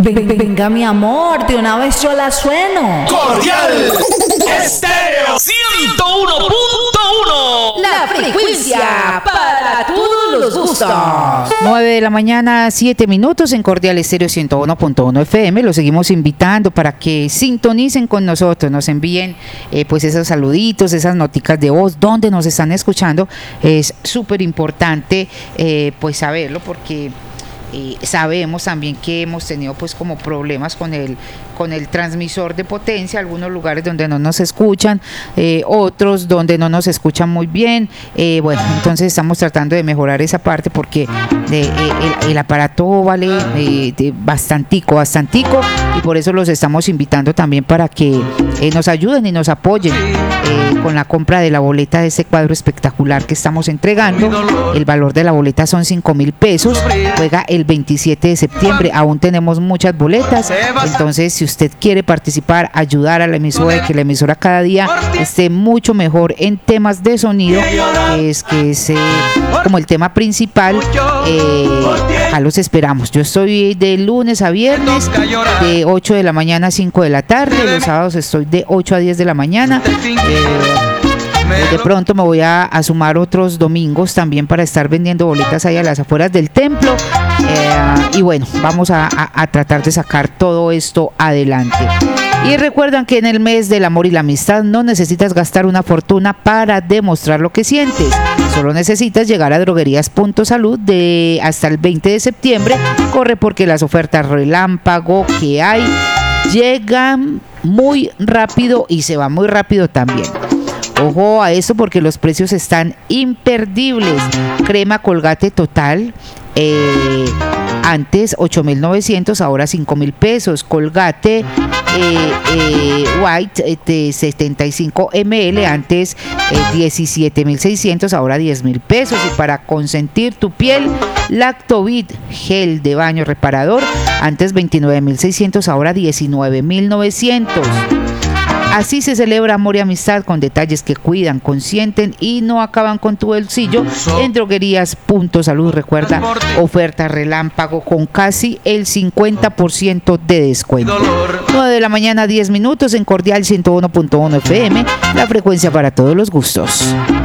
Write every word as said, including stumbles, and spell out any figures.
Ven, ven, venga mi amor, de una vez yo la sueno. Cordial Estéreo ciento uno punto uno. La frecuencia para todos los gustos. nueve de la mañana, siete minutos en Cordial Estéreo ciento uno punto uno F M. Los seguimos invitando para que sintonicen con nosotros, nos envíen eh, pues esos saluditos, esas noticas de voz, donde nos están escuchando. Es súper importante eh, pues saberlo, porque Eh, sabemos también que hemos tenido pues como problemas con el con el transmisor de potencia, algunos lugares donde no nos escuchan, eh, otros donde no nos escuchan muy bien. Eh, bueno, entonces estamos tratando de mejorar esa parte, porque de, eh, el, el aparato vale eh, de bastantico, bastantico, y por eso los estamos invitando también para que eh, nos ayuden y nos apoyen eh, con la compra de la boleta de este cuadro espectacular que estamos entregando. El valor de la boleta son cinco mil pesos, juega el veintisiete de septiembre, aún tenemos muchas boletas. Entonces, si usted quiere participar, ayudar a la emisora y que la emisora cada día esté mucho mejor en temas de sonido, que es que es eh, como el tema principal, eh, acá los esperamos. Yo estoy de lunes a viernes de ocho de la mañana a cinco de la tarde, los sábados estoy de ocho a diez de la mañana. eh, De pronto me voy a, a sumar otros domingos también para estar vendiendo boletas ahí a las afueras del templo. Eh, y bueno, vamos a, a, a tratar de sacar todo esto adelante. Y recuerdan que en el mes del amor y la amistad no necesitas gastar una fortuna para demostrar lo que sientes. Solo necesitas llegar a Droguerías Punto Salud de hasta el veinte de septiembre. Corre, porque las ofertas relámpago que hay llegan muy rápido y se van muy rápido también. Ojo a eso, porque los precios están imperdibles. Crema Colgate Total, eh, antes ocho mil novecientos, ahora cinco mil pesos. Colgate eh, eh, White eh, de setenta y cinco mililitros, antes eh, diecisiete mil seiscientos, ahora diez mil pesos. Y para consentir tu piel, Lactovit Gel de baño reparador, antes veintinueve mil seiscientos, ahora diecinueve mil novecientos. Así se celebra amor y amistad, con detalles que cuidan, consienten y no acaban con tu bolsillo en Droguerías Punto Salud. Recuerda, oferta relámpago con casi el cincuenta por ciento de descuento. nueve de la mañana, diez minutos en Cordial ciento uno punto uno F M, la frecuencia para todos los gustos.